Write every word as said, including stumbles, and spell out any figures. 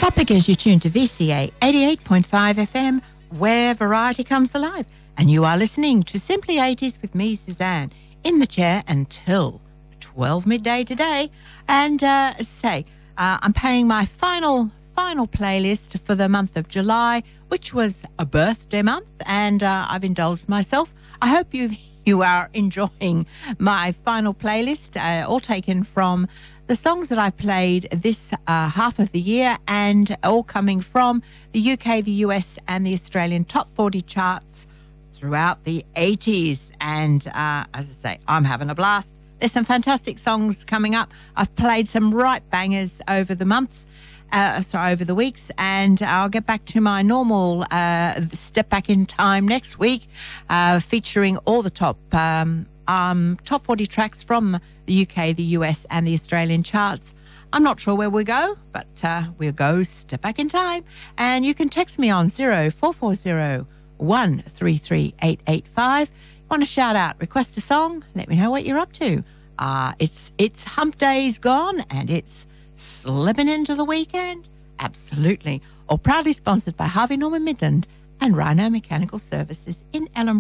Pop because you're tuned to V C A eighty-eight point five F M, where variety comes alive. And you are listening to Simply eighties with me, Suzanne, in the chair until twelve midday today. And uh, say, uh, I'm paying my final, final playlist for the month of July, which was a birthday month, and uh, I've indulged myself. I hope you you are enjoying my final playlist, uh, all taken from the songs that I've played this uh, half of the year, and all coming from the U K, the U S, and the Australian top forty charts throughout the eighties. And uh, as I say, I'm having a blast. There's some fantastic songs coming up. I've played some right bangers over the months, uh, sorry, over the weeks, and I'll get back to my normal uh, step back in time next week, uh, featuring all the top um, um, top forty tracks from the U K, the U S, and the Australian charts. I'm not sure where we go, but uh, we'll go step back in time. And you can text me on zero four four zero one three three eight eight five. Want to shout out, request a song, let me know what you're up to. Uh, it's it's hump day's gone and it's slipping into the weekend. Absolutely. All proudly sponsored by Harvey Norman Midland and Rhino Mechanical Services in Ellenborough.